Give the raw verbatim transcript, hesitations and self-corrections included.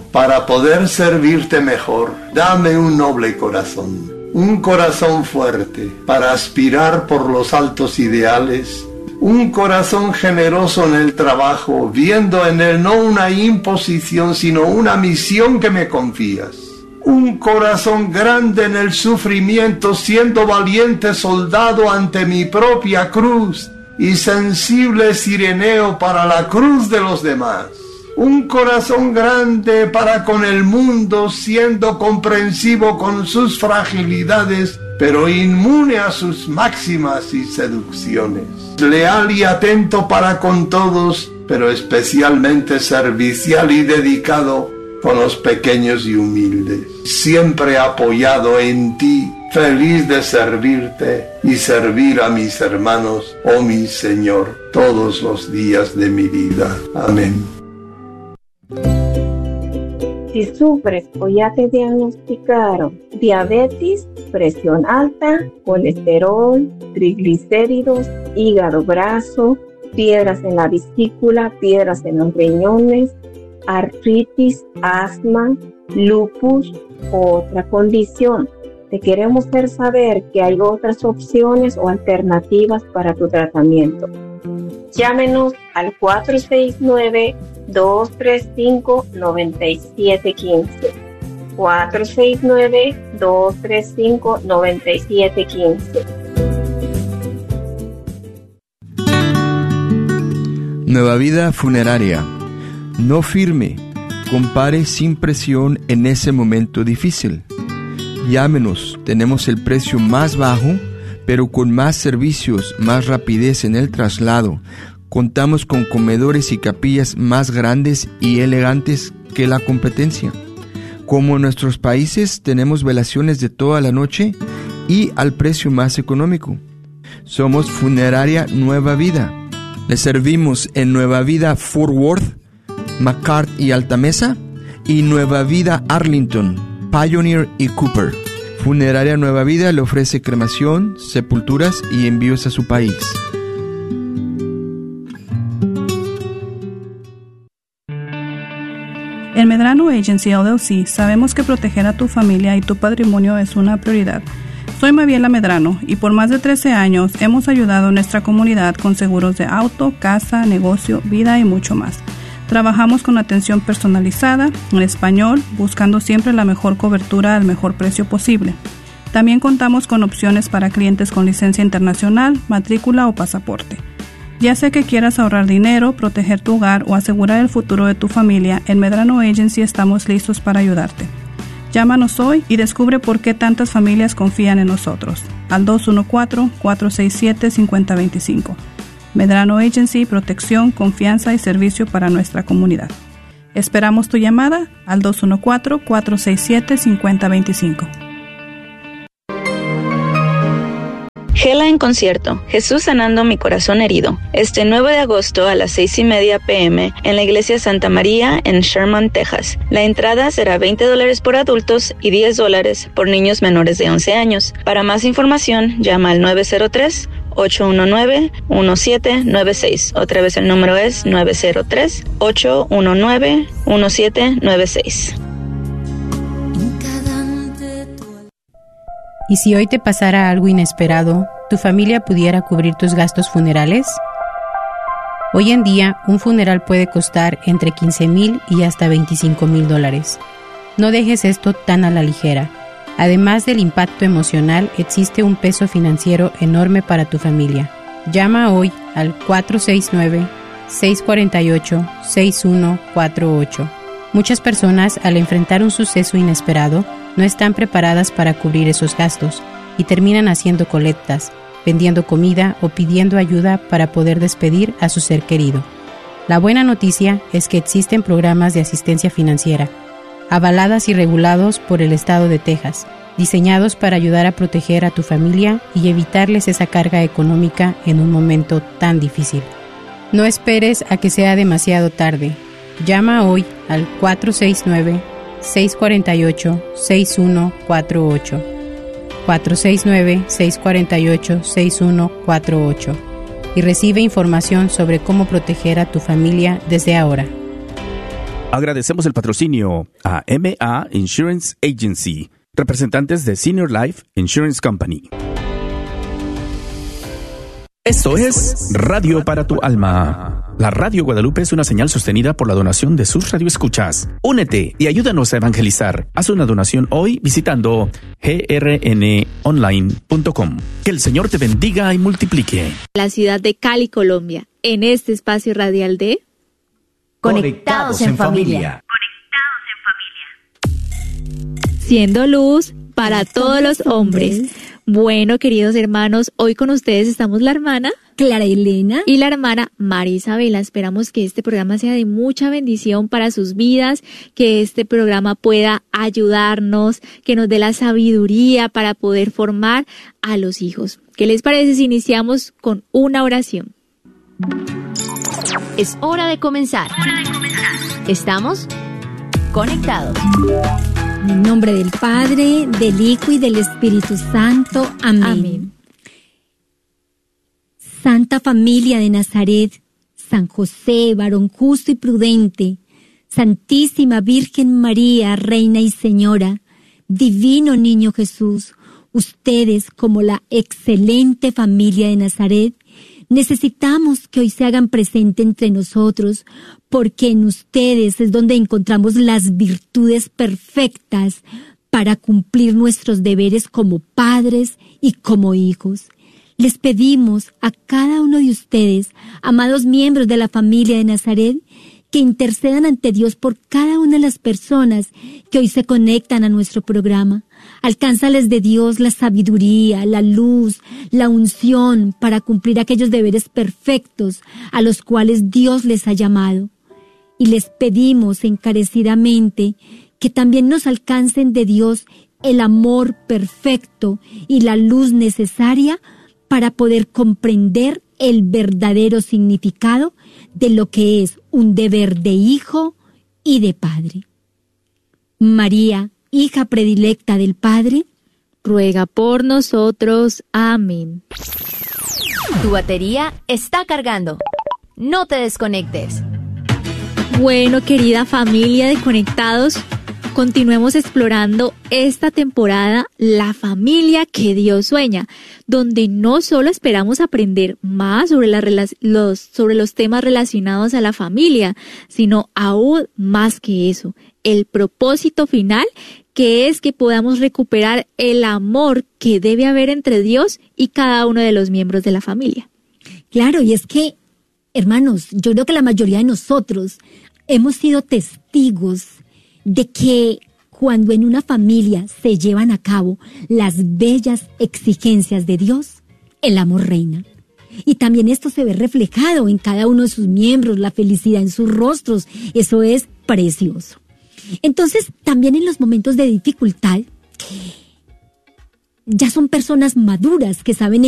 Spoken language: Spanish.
para poder servirte mejor. Dame un noble corazón, un corazón fuerte para aspirar por los altos ideales, un corazón generoso en el trabajo, viendo en él no una imposición, sino una misión que me confías. Un corazón grande en el sufrimiento, siendo valiente soldado ante mi propia cruz y sensible sireneo para la cruz de los demás. Un corazón grande para con el mundo, siendo comprensivo con sus fragilidades, pero inmune a sus máximas y seducciones. Leal y atento para con todos, pero especialmente servicial y dedicado con los pequeños y humildes. Siempre apoyado en ti, feliz de servirte y servir a mis hermanos, oh mi Señor, todos los días de mi vida. Amén. Si sufres o ya te diagnosticaron diabetes, presión alta, colesterol, triglicéridos, hígado graso, piedras en la vesícula, piedras en los riñones, artritis, asma, lupus o otra condición, te queremos hacer saber que hay otras opciones o alternativas para tu tratamiento. Llámenos al cuatro seis nueve, dos tres cinco, nueve siete uno cinco. cuatro seis nueve, dos tres cinco, nueve siete uno cinco. Nueva Vida Funeraria. No firme, compare sin presión en ese momento difícil. Llámenos, tenemos el precio más bajo, pero con más servicios, más rapidez en el traslado. Contamos con comedores y capillas más grandes y elegantes que la competencia. Como en nuestros países, tenemos velaciones de toda la noche y al precio más económico. Somos Funeraria Nueva Vida. Le servimos en Nueva Vida Fort Worth, McCart y Altamesa, y Nueva Vida Arlington, Pioneer y Cooper. Funeraria Nueva Vida le ofrece cremación, sepulturas y envíos a su país. En Medrano Agency L L C sabemos que proteger a tu familia y tu patrimonio es una prioridad. Soy Maviela Medrano y por más de trece años hemos ayudado a nuestra comunidad con seguros de auto, casa, negocio, vida y mucho más. Trabajamos con atención personalizada, en español, buscando siempre la mejor cobertura al mejor precio posible. También contamos con opciones para clientes con licencia internacional, matrícula o pasaporte. Ya sea que quieras ahorrar dinero, proteger tu hogar o asegurar el futuro de tu familia, en Medrano Agency estamos listos para ayudarte. Llámanos hoy y descubre por qué tantas familias confían en nosotros. Al dos uno cuatro, cuatro seis siete, cinco cero dos cinco. Medrano Agency, protección, confianza y servicio para nuestra comunidad. Esperamos tu llamada al dos uno cuatro, cuatro seis siete, cinco cero dos cinco. Gela en concierto, Jesús sanando mi corazón herido, este nueve de agosto a las seis y media p m en la iglesia Santa María en Sherman, Texas. La entrada será veinte dólares por adultos y diez dólares por niños menores de once años. Para más información, llama al nueve cero tres, ocho uno nueve, uno siete nueve seis. Otra vez el número es nueve cero tres, ocho uno nueve, uno siete nueve seis. ¿Y si hoy te pasara algo inesperado, tu familia pudiera cubrir tus gastos funerales? Hoy en día, un funeral puede costar entre quince mil y hasta veinticinco mil dólares. No dejes esto tan a la ligera. Además del impacto emocional, existe un peso financiero enorme para tu familia. Llama hoy al cuatro seis nueve, seis cuatro ocho, seis uno cuatro ocho. Muchas personas, al enfrentar un suceso inesperado, no están preparadas para cubrir esos gastos y terminan haciendo colectas, vendiendo comida o pidiendo ayuda para poder despedir a su ser querido. La buena noticia es que existen programas de asistencia financiera, avaladas y regulados por el estado de Texas, diseñados para ayudar a proteger a tu familia y evitarles esa carga económica en un momento tan difícil. No esperes a que sea demasiado tarde. Llama hoy al cuatro seis nueve, seis cuatro ocho, seis uno cuatro ocho. cuatro seis nueve, seis cuatro ocho, seis uno cuatro ocho y recibe información sobre cómo proteger a tu familia desde ahora. Agradecemos el patrocinio a M A Insurance Agency, representantes de Senior Life Insurance Company. Esto es Radio para tu Alma. La Radio Guadalupe es una señal sostenida por la donación de sus radioescuchas. Únete y ayúdanos a evangelizar. Haz una donación hoy visitando g r n online punto com. Que el Señor te bendiga y multiplique. La ciudad de Cali, Colombia, en este espacio radial de Conectados en Familia. Siendo luz para todos los hombres. Bueno, queridos hermanos, hoy con ustedes estamos la hermana Clara Elena y la hermana María Isabela. Esperamos que este programa sea de mucha bendición para sus vidas, que este programa pueda ayudarnos, que nos dé la sabiduría para poder formar a los hijos. ¿Qué les parece si iniciamos con una oración? Es hora de comenzar. Estamos conectados. En el nombre del Padre, del Hijo y del Espíritu Santo. Amén. Amén. Santa Familia de Nazaret, San José, varón justo y prudente, Santísima Virgen María, Reina y Señora, Divino Niño Jesús, ustedes como la excelente familia de Nazaret, necesitamos que hoy se hagan presente entre nosotros, porque en ustedes es donde encontramos las virtudes perfectas para cumplir nuestros deberes como padres y como hijos. Les pedimos a cada uno de ustedes, amados miembros de la familia de Nazaret, que intercedan ante Dios por cada una de las personas que hoy se conectan a nuestro programa. Alcánzales de Dios la sabiduría, la luz, la unción para cumplir aquellos deberes perfectos a los cuales Dios les ha llamado. Y les pedimos encarecidamente que también nos alcancen de Dios el amor perfecto y la luz necesaria para poder comprender el verdadero significado de lo que es un deber de hijo y de padre. María, hija predilecta del Padre, ruega por nosotros. Amén. Tu batería está cargando. No te desconectes. Bueno, querida familia de Conectados, continuemos explorando esta temporada la familia que Dios sueña, donde no solo esperamos aprender más sobre, la, los, sobre los temas relacionados a la familia, sino aún más que eso, el propósito final, que es que podamos recuperar el amor que debe haber entre Dios y cada uno de los miembros de la familia. Claro, y es que, hermanos, yo creo que la mayoría de nosotros hemos sido testigos de que cuando en una familia se llevan a cabo las bellas exigencias de Dios, el amor reina. Y también esto se ve reflejado en cada uno de sus miembros, la felicidad en sus rostros. Eso es precioso. Entonces, también en los momentos de dificultad, ya son personas maduras que saben